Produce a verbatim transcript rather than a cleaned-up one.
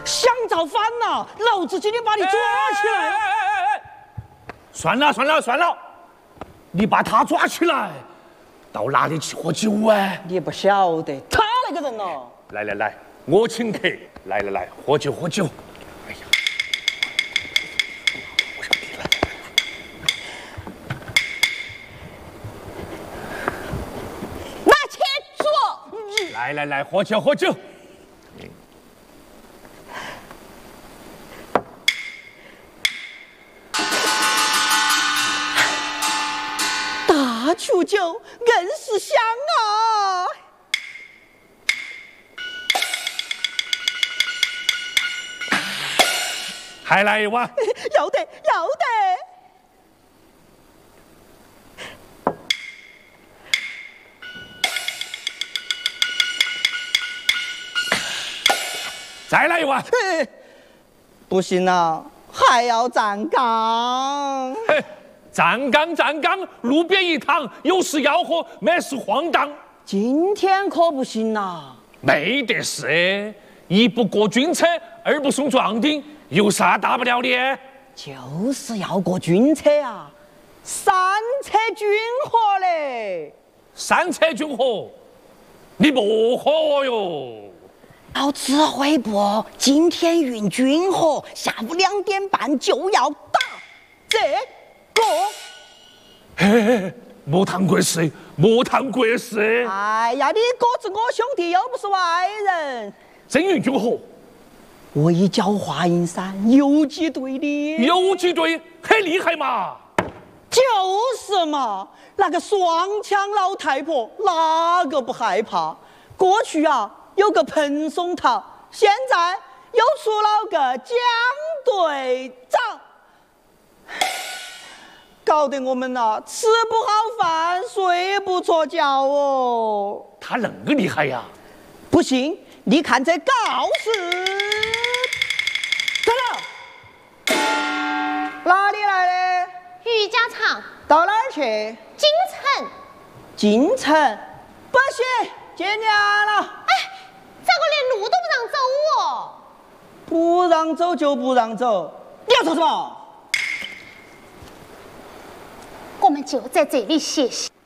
想造反呐！老子今天把你抓起来！ 哎哎哎哎算了算了算了，你把他抓起来，到哪里去喝酒啊？ 你不晓得他那个人哦。 来来来，我请客。来来来，喝酒喝酒。哎呀，我兄弟来。 拿起坐。 来来来，喝酒喝酒。 大酒酒硬是香啊！ 还来一碗？ 要得要得。 再来一碗？ 不行啊，还要站岗。 嘿，站岗站岗，路边一躺，有事吆喝，没事晃荡。 今天可不行呐， 没得事，一不过军车，二不送壮丁，有啥大不了的？ 就是要过军车啊，三车军火嘞。 三车军火，你莫喝哟。 到指挥部，今天运军火，下午两点半就要打这个。 嘿嘿，莫谈国事，莫谈国事。 哎呀，你哥是我兄弟，又不是外人。 真运军火， 围剿华阴山游击队的。 游击队很厉害嘛。 就是嘛，那个双枪老太婆，哪个不害怕？过去啊，有个彭松涛，现在又出了个江队长，搞得我们呐、啊、吃不好饭，睡不着觉哦。 他那个厉害呀！ 不信，你看这告示。等等，哪里来的？ 瑜伽场。 到哪儿去？ 京城。 京城？不行，见娘了。 哎，咋个连路都不让走哦？ 不让走就不让走，你要做什么？ 我们就在这里歇息。